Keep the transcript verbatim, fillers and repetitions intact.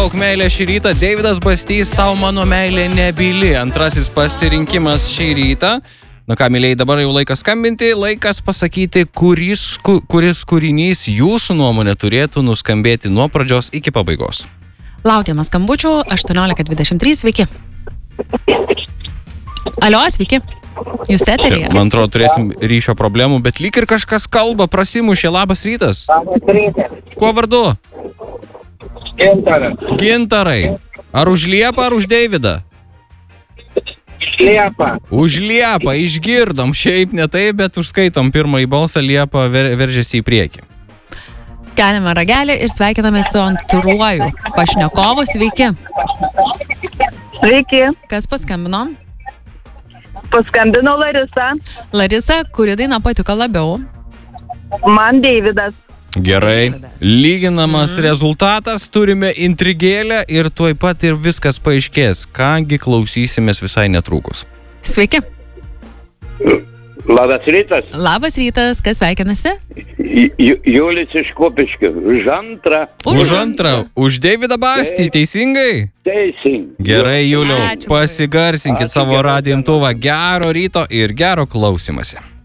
daug meilės šį rytą. Deividas Bastys, tau mano meilė nebyli. Antrasis pasirinkimas šį rytą. Na ką, mėlyjei, dabar jau laikas skambinti, laikas pasakyti, kuris, kuris kūrinys jūsų nuomonė turėtų nuskambėti nuo pradžios iki pabaigos. Laukiame skambučių aštuoniolika dvidešimt trys, sveiki. Alio, sveiki. Jūs eteryje. Man atrodo, turėsim ryšio problemų, bet lyg ir kažkas kalba, prasimušė. Labas rytas. Labas rytas. Kuo vardu? Gintaras. Gintarai. Ar už Liepą, ar už Deividą? Liepa. Už Liepą, išgirdom, šiaip ne taip, bet užskaitom pirmąjį balsą, Liepa ver, veržėsi į priekį. Keliame ragelį ir sveikiname su antruoju pašnekovu, sveiki. Sveiki, Kas paskambino? paskambino Larisa, Larisa, kuri daina patiko labiau? man Deividas. Gerai, Deividas. lyginamas rezultatas, turime intrigėlę ir tuoj pat ir viskas paaiškės, kągi klausysimės visai netrukus. Sveiki. Labas rytas. Labas rytas, kas sveikinasi? Julis iš Kupiškio. Už antrą. Už antrą, už Deividą Bastį, teisingai? Teisingai. Gerai, Juliau, Ačiū labai. pasigarsinkit Ačiū, savo gerai. radijo imtuvą. Gero ryto ir gero klausimasi.